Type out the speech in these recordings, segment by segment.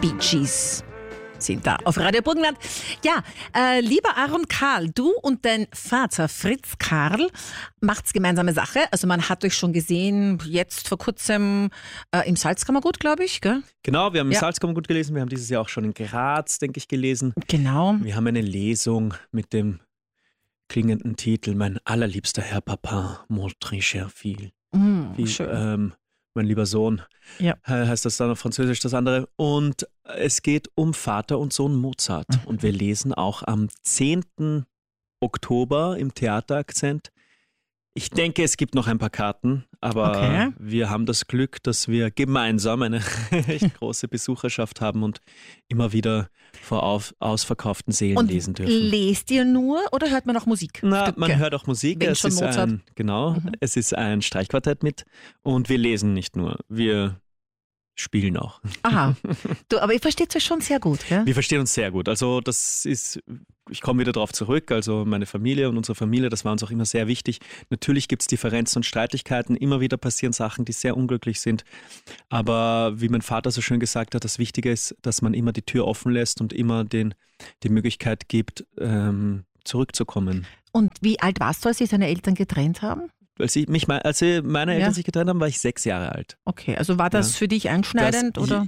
Bee Gees sind da auf Radio Burgenland. Ja, lieber Aaron Karl, du und dein Vater Fritz Karl macht's gemeinsame Sache. Also man hat euch schon gesehen, jetzt vor kurzem im Salzkammergut, glaube ich, gell? Genau, wir haben im Salzkammergut gelesen. Wir haben dieses Jahr auch schon in Graz, denke ich, gelesen. Genau. Wir haben eine Lesung mit dem klingenden Titel Mein allerliebster Herr Papa, mon très cher fils. Schön. Mein lieber Sohn, heißt das dann auf Französisch, das andere. Und es geht um Vater und Sohn Mozart. Und wir lesen auch am 10. Oktober im Theaterakzent. Ich denke, es gibt noch ein paar Karten, aber wir haben das Glück, dass wir gemeinsam eine echt große Besucherschaft haben und immer wieder vor ausverkauften Sälen lesen dürfen. Lest ihr nur oder hört man auch Musik? Na, man hört auch Musik. Es ist es ist ein Streichquartett mit und wir lesen nicht nur, wir spielen auch. Aha, aber ihr versteht euch schon sehr gut, gell? Wir verstehen uns sehr gut. Also das ist, ich komme wieder darauf zurück, also meine Familie und unsere Familie, das war uns auch immer sehr wichtig. Natürlich gibt es Differenzen und Streitigkeiten, immer wieder passieren Sachen, die sehr unglücklich sind. Aber wie mein Vater so schön gesagt hat, das Wichtige ist, dass man immer die Tür offen lässt und immer die Möglichkeit gibt, zurückzukommen. Und wie alt warst du, als sich deine Eltern getrennt haben? Als meine Eltern sich getrennt haben, war ich 6 Jahre alt. Okay, also war das für dich einschneidend? Oder?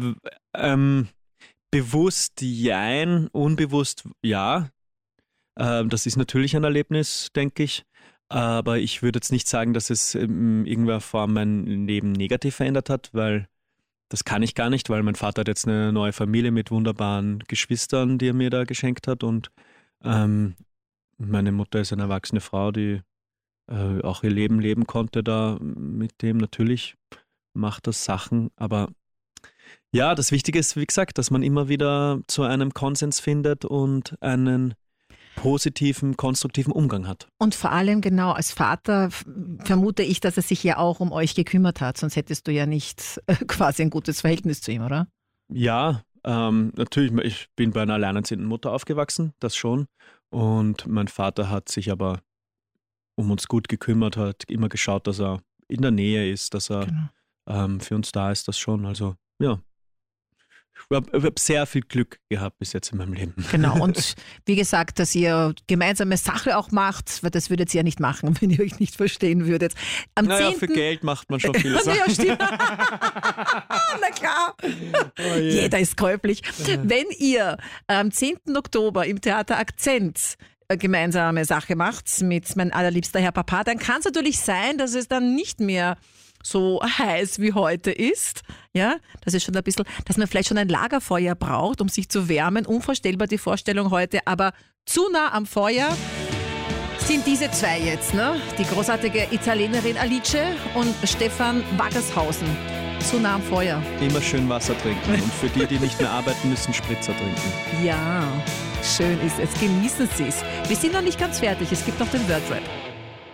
Bewusst jein, unbewusst ja. Das ist natürlich ein Erlebnis, denke ich. Aber ich würde jetzt nicht sagen, dass es in irgendeiner Form mein Leben negativ verändert hat, weil das kann ich gar nicht, weil mein Vater hat jetzt eine neue Familie mit wunderbaren Geschwistern, die er mir da geschenkt hat. Und meine Mutter ist eine erwachsene Frau, die auch ihr Leben leben konnte da mit dem. Natürlich macht das Sachen, aber ja, das Wichtige ist, wie gesagt, dass man immer wieder zu einem Konsens findet und einen positiven, konstruktiven Umgang hat. Und vor allem genau als Vater vermute ich, dass er sich ja auch um euch gekümmert hat, sonst hättest du ja nicht quasi ein gutes Verhältnis zu ihm, oder? Ja, natürlich, ich bin bei einer alleinerziehenden Mutter aufgewachsen, das schon. Und mein Vater hat sich aber um uns gut gekümmert, hat immer geschaut, dass er in der Nähe ist, dass er für uns da ist, das schon. Also ja, ich habe sehr viel Glück gehabt bis jetzt in meinem Leben. Genau, und wie gesagt, dass ihr gemeinsame Sache auch macht, weil das würdet ihr ja nicht machen, wenn ihr euch nicht verstehen würdet. Für Geld macht man schon viele Sachen. Ja, stimmt. Na klar. Oh, jeder ist käuflich. Wenn ihr am 10. Oktober im Theater Akzent gemeinsame Sache macht mit Mein allerliebster Herr Papa, dann kann es natürlich sein, dass es dann nicht mehr so heiß wie heute ist. Ja, das ist schon ein bisschen, dass man vielleicht schon ein Lagerfeuer braucht, um sich zu wärmen. Unvorstellbar die Vorstellung heute, aber zu nah am Feuer sind diese zwei jetzt, ne? Die großartige Italienerin Alice und Stefan Waggershausen. Zu nah am Feuer. Immer schön Wasser trinken und für die nicht mehr arbeiten müssen, Spritzer trinken. Ja, schön ist es. Genießen Sie es. Wir sind noch nicht ganz fertig. Es gibt noch den Wordrap.